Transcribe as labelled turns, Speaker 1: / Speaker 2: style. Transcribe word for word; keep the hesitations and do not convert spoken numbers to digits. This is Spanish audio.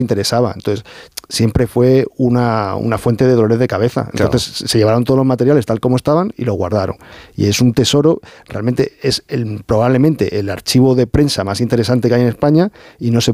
Speaker 1: interesaba. Entonces, siempre fue una, una fuente de dolores de cabeza. Entonces, claro, se llevaron todos los materiales tal como estaban y los guardaron. Y es un tesoro, realmente es el, probablemente el archivo de prensa más interesante que hay en España y no se